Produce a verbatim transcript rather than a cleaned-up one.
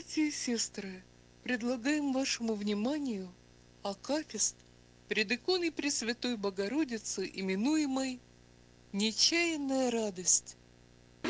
Братья и сестры, предлагаем вашему вниманию акафист пред иконой Пресвятой Богородицы, именуемой «Нечаянная радость».